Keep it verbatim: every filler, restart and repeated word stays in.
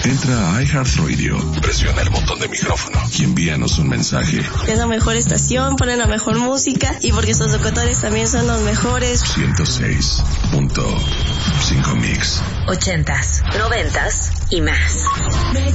Entra a iHeartRadio, presiona el botón de micrófono y envíanos un mensaje. Es la mejor estación, ponen la mejor música y porque sus locutores también son los mejores. ciento seis punto cinco Mix. Ochentas, noventas y más.